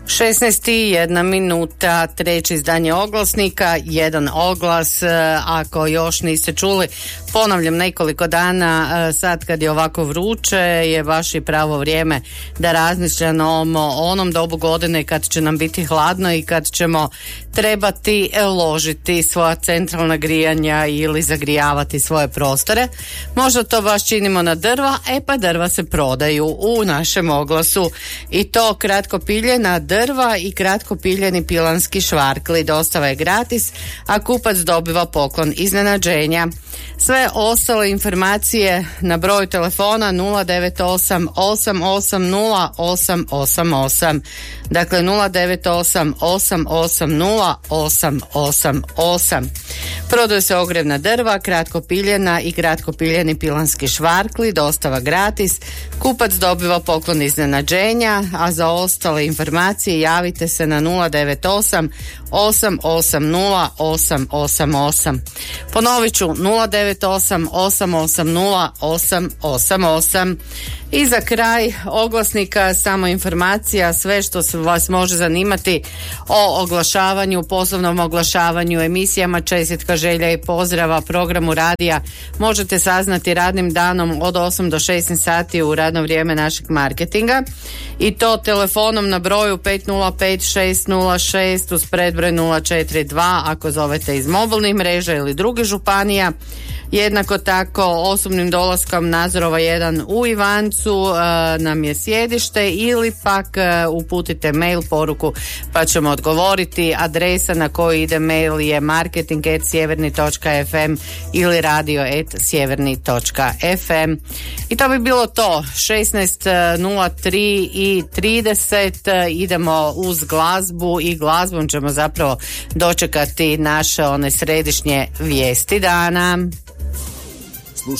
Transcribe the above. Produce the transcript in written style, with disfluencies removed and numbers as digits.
16:01, treće izdanje oglasnika, jedan oglas, ako još niste čuli, ponavljam nekoliko dana, sad kad je ovako vruće je baš i pravo vrijeme da razmišljamo o onom dobu godine kad će nam biti hladno i kad ćemo trebati ložiti svoja centralna grijanja ili zagrijavati svoje prostore. Možda to baš činimo na drva, pa drva se prodaju u našem oglasu i to kratko piljena drva i kratko piljeni pilanski švarkli. Dostava je gratis, a kupac dobiva poklon iznenađenja. Sve ostale informacije na broju telefona 098 880 888. Dakle 098 880 888. Prodaju se ogrjevna drva, kratko piljena i kratko piljeni pilanski švarkli. Dostava gratis, kupac dobiva poklon iznenađenja, a za ostale informacije javite se na 098 880 888. Ponovit ću 098 880 888. I za kraj oglasnika samo informacija, sve što vas može zanimati o oglašavanju, poslovnom oglašavanju, emisijama Čestitka, želja i pozdrava, programu radija možete saznati radnim danom od 8 do 16 sati u radno vrijeme našeg marketinga i to telefonom na broju 505 606 uz predbroj 042 ako zovete iz mobilnih mreža ili drugih županija. Jednako tako osobnim dolaskom Nazorova 1 u Ivancu nam je sjedište ili pak uputite mail poruku pa ćemo odgovoriti. Adresa na koju ide mail je marketing@sjeverni.fm ili radio@sjeverni.fm. I to bi bilo to. 16:03 idemo uz glazbu i glazbom ćemo zapravo dočekati naše one središnje vijesti dana.